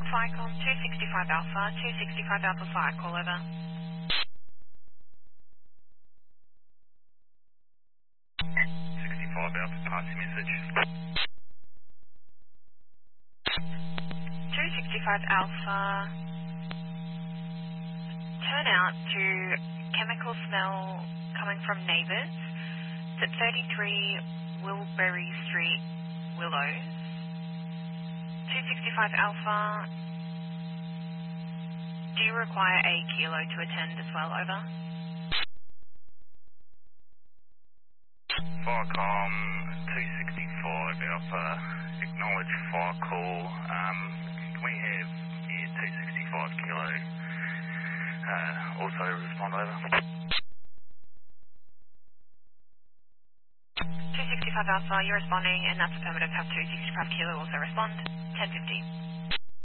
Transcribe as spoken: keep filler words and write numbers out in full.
Flycom two sixty-five Alpha, two sixty-five Alpha fire call over. sixty-five Alpha, pass your message. two sixty-five Alpha, turn out to chemical smell coming from neighbours. It's at thirty-three Wilbury Street, Willows. two sixty-five Alpha, do you require a kilo to attend as well? Over. Firecom two sixty-five Alpha, acknowledge fire call. Um, can we have yeah, two sixty-five kilo uh, also respond over? two sixty-five Alpha, you're responding, and that's affirmative. Have two sixty-five kilo also respond. ten fifty.